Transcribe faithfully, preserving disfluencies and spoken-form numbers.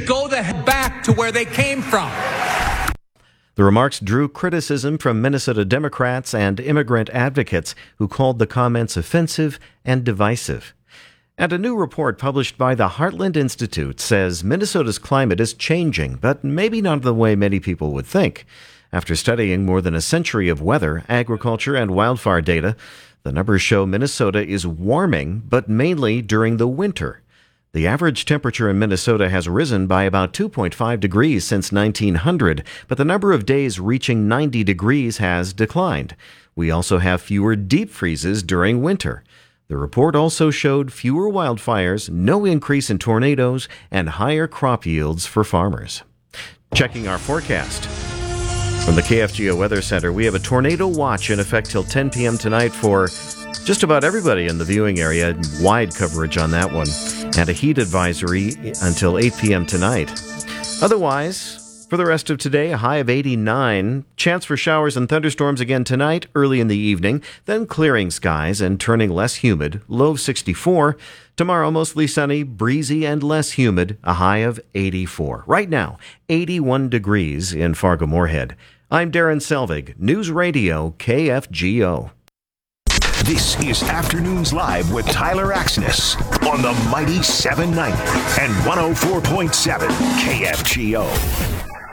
should go the heck back to where they came from. The remarks drew criticism from Minnesota Democrats and immigrant advocates who called the comments offensive and divisive. And a new report published by the Heartland Institute says Minnesota's climate is changing, but maybe not the way many people would think. After studying more than a century of weather, agriculture, and wildfire data, the numbers show Minnesota is warming, but mainly during the winter. The average temperature in Minnesota has risen by about two point five degrees since nineteen hundred, but the number of days reaching ninety degrees has declined. We also have fewer deep freezes during winter. The report also showed fewer wildfires, no increase in tornadoes, and higher crop yields for farmers. Checking our forecast. From the K F G O Weather Center, we have a tornado watch in effect till ten p.m. tonight for just about everybody in the viewing area. Wide coverage on that one. And a heat advisory until eight p.m. tonight. Otherwise, for the rest of today, a high of eighty-nine. Chance for showers and thunderstorms again tonight, early in the evening. Then clearing skies and turning less humid. Low of sixty-four. Tomorrow, mostly sunny, breezy, and less humid. A high of eighty-four. Right now, eighty-one degrees in Fargo-Moorhead. I'm Darren Selvig, News Radio K F G O. This is Afternoons Live with Tyler Axness on the mighty seven ninety and one oh four point seven K F G O.